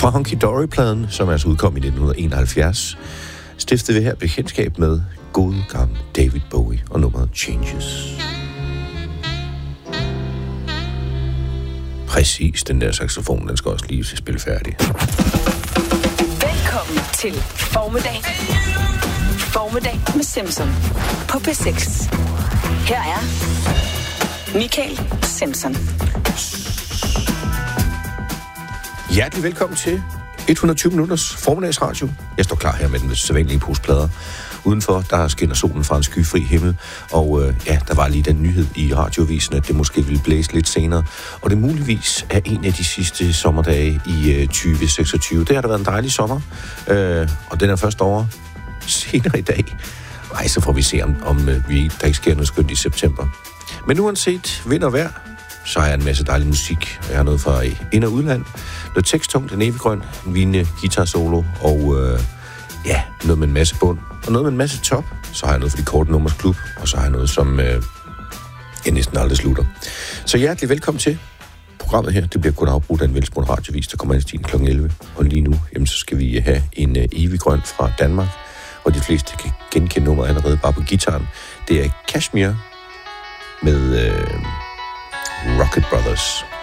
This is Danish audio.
Fra Hunky Dory-pladen, som altså udkom i 1971, stiftede vi her bekendtskab med gode gamle David Bowie og nummeret Changes. Præcis, den der saxofon, den skal også lige spille færdig. Velkommen til Formiddag. Formiddag med Simpson på P6. Her er Michael Simpson. Hjertelig velkommen til 120 minutters formiddagsradio. Jeg står klar her med den sædvanlige posplader. Udenfor, der skinner solen fra en skyfri himmel, og der var lige den nyhed i radioavisen, at det måske ville blæse lidt senere, og det muligvis er en af de sidste sommerdage i 2026. Det har da været en dejlig sommer, og den er først over senere i dag. Ej, så får vi se, om der ikke sker noget skønt i september. Men uanset vind og vejr, så har jeg en masse dejlig musik. Jeg har noget fra ind- og udland, noget teksttungt, en eviggrøn, en vinende guitar-solo, og noget med en masse bund, og noget med en masse top. Så har jeg noget for de korte nummers klub, og så har jeg noget, som jeg næsten aldrig slutter. Så hjertelig velkommen til programmet her. Det bliver kun afbrudt af en velspundet radiovis, der kommer ind i kl. 11. Og lige nu, så skal vi have en eviggrøn fra Danmark, og de fleste kan genkende nummeret allerede bare på guitaren. Det er Kashmir med Rocket Brothers.